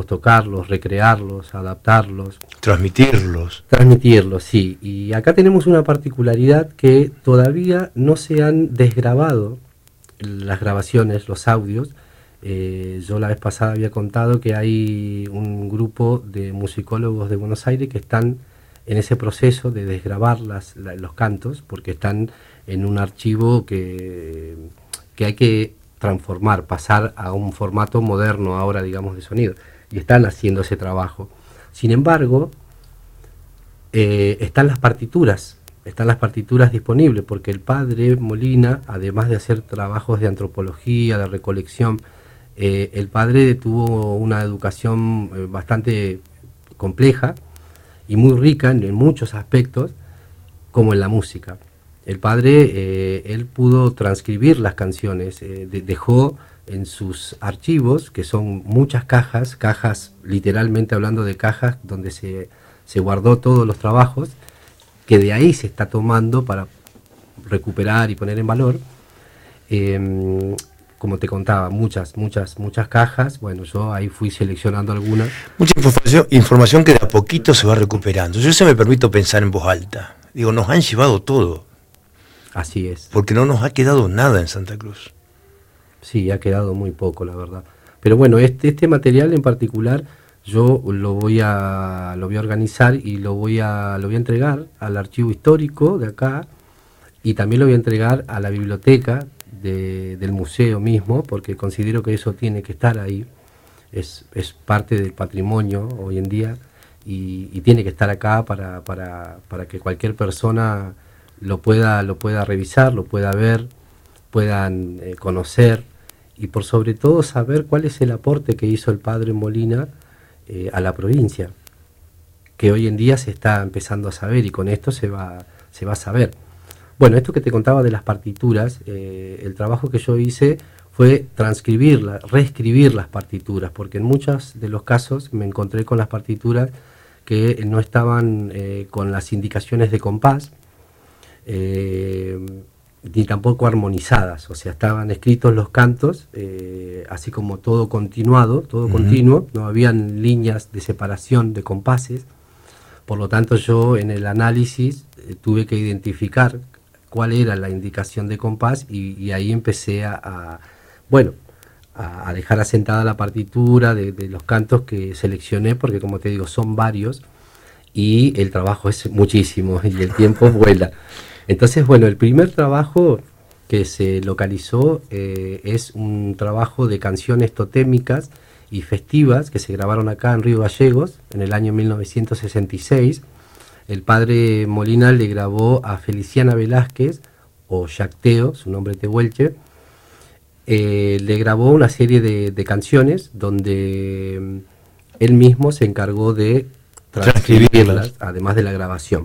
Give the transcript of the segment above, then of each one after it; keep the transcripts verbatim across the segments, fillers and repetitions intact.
tocarlos, recrearlos, adaptarlos. Transmitirlos. Transmitirlos, sí. Y acá tenemos una particularidad que todavía no se han desgrabado las grabaciones, los audios. Eh, yo la vez pasada había contado que hay un grupo de musicólogos de Buenos Aires que están en ese proceso de desgrabar las, la, los cantos, porque están en un archivo que, que hay que transformar, pasar a un formato moderno ahora, digamos, de sonido. Y están haciendo ese trabajo. Sin embargo, eh, están las partituras, están las partituras disponibles, porque el padre Molina, además de hacer trabajos de antropología, de recolección, eh, el padre tuvo una educación eh, bastante compleja y muy rica en, en muchos aspectos, como en la música. El padre, eh, él pudo transcribir las canciones, eh, de, dejó en sus archivos, que son muchas cajas, cajas, literalmente hablando de cajas, donde se, se guardó todos los trabajos, que de ahí se está tomando para recuperar y poner en valor. Eh, como te contaba, muchas, muchas, muchas cajas. Bueno, yo ahí fui seleccionando algunas. Mucha información, información que de a poquito se va recuperando. Yo se me permito pensar en voz alta. Digo, nos han llevado todo. Así es. Porque no nos ha quedado nada en Santa Cruz. Sí, ha quedado muy poco, la verdad. Pero bueno, este, este material en particular yo lo voy a lo voy a organizar y lo voy a lo voy a entregar al archivo histórico de acá, y también lo voy a entregar a la biblioteca de, del museo mismo, porque considero que eso tiene que estar ahí. Es, es parte del patrimonio hoy en día, y, y tiene que estar acá para, para, para que cualquier persona lo pueda, lo pueda revisar, lo pueda ver, puedan eh, conocer, y por sobre todo saber cuál es el aporte que hizo el padre Molina eh, a la provincia, que hoy en día se está empezando a saber, y con esto se va, se va a saber. Bueno, esto que te contaba de las partituras, eh, el trabajo que yo hice fue transcribirlas, reescribir las partituras, porque en muchos de los casos me encontré con las partituras que no estaban eh, con las indicaciones de compás, eh, ni tampoco armonizadas, o sea, estaban escritos los cantos, eh, así como todo continuado, todo uh-huh. continuo, no habían líneas de separación de compases. Por lo tanto, yo en el análisis eh, tuve que identificar cuál era la indicación de compás, y, y ahí empecé a, a bueno, a, a dejar asentada la partitura de, de los cantos que seleccioné, porque como te digo, son varios, y el trabajo es muchísimo, y el tiempo vuela. Entonces, bueno, el primer trabajo que se localizó eh, es un trabajo de canciones totémicas y festivas que se grabaron acá en Río Gallegos en el año mil novecientos sesenta y seis. El padre Molina le grabó a Feliciana Velázquez, o Yacteo, su nombre tehuelche, eh, le grabó una serie de, de canciones donde él mismo se encargó de transcribirlas, además de la grabación.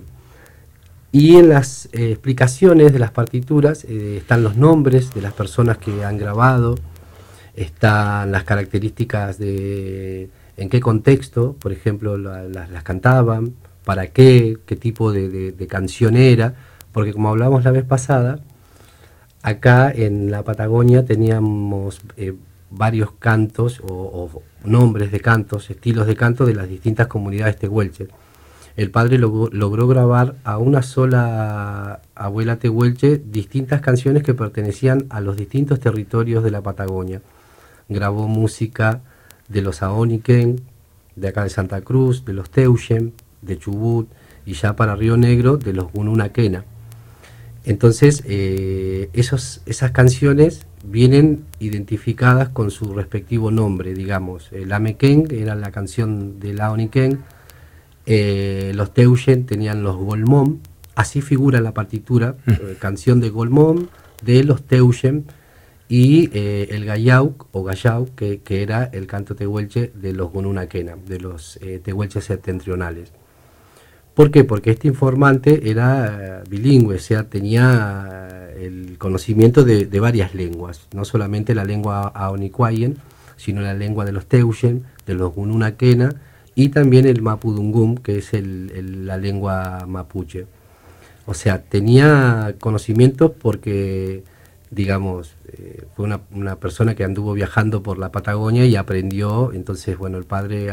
Y en las eh, explicaciones de las partituras eh, están los nombres de las personas que han grabado, están las características de en qué contexto, por ejemplo, la, la, las cantaban, para qué, qué tipo de, de, de canción era, porque como hablamos la vez pasada, acá en la Patagonia teníamos eh, varios cantos o, o nombres de cantos, estilos de canto de las distintas comunidades tehuelches. El padre log logró grabar a una sola abuela tehuelche distintas canciones que pertenecían a los distintos territorios de la Patagonia. Grabó música de los Aoniquén, de acá de Santa Cruz, de los Teuyen, de Chubut, y ya para Río Negro de los Gununaquena. Entonces, eh, esos, esas canciones vienen identificadas con su respectivo nombre, digamos. El Amequén era la canción del Aoniquén, eh, los Teuyen tenían los Golmón, así figura en la partitura, eh, canción de Golmón, de los Teuyen, y eh, el Gayauc o Gayau, que, que era el canto tehuelche de los Gununaquena, de los eh, tehuelches septentrionales. ¿Por qué? Porque este informante era uh, bilingüe, o sea, tenía uh, el conocimiento de, de varias lenguas, no solamente la lengua aonicuayen, sino la lengua de los Teuyen, de los Gununaquena, y también el Mapudungún, que es el, el, la lengua mapuche. O sea, tenía conocimientos porque, digamos, eh, fue una, una persona que anduvo viajando por la Patagonia y aprendió. Entonces, bueno, el padre